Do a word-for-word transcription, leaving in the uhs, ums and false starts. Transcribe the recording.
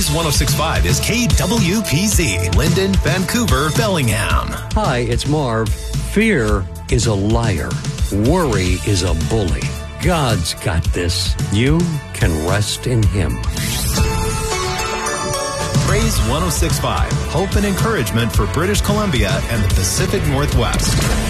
Praise one oh six point five is K W P Z, Linden, Vancouver, Bellingham. Hi, it's Marv. Fear is a liar. Worry is a bully. God's got this. You can rest in Him. Praise one oh six point five, hope and encouragement for British Columbia and the Pacific Northwest.